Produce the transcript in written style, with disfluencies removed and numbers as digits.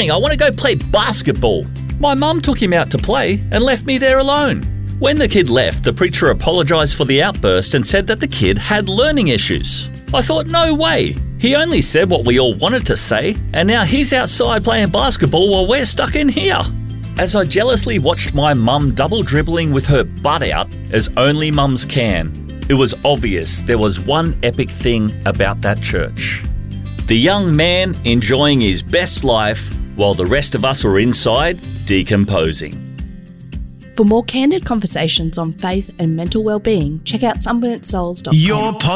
boring. I want to go play basketball." My mum took him out to play and left me there alone. When the kid left, the preacher apologised for the outburst and said that the kid had learning issues. I thought, no way. He only said what we all wanted to say, and now he's outside playing basketball while we're stuck in here. As I jealously watched my mum double dribbling with her butt out, as only mums can, it was obvious there was one epic thing about that church. The young man enjoying his best life while the rest of us were inside decomposing. For more candid conversations on faith and mental well-being, check out sunburntsouls.com.